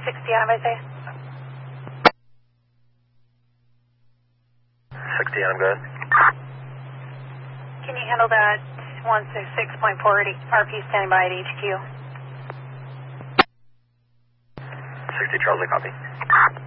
60 Adam, I say. 60 Adam, go ahead. Can you handle that 166.480 RP standing by at HQ? 60 Charlie, copy.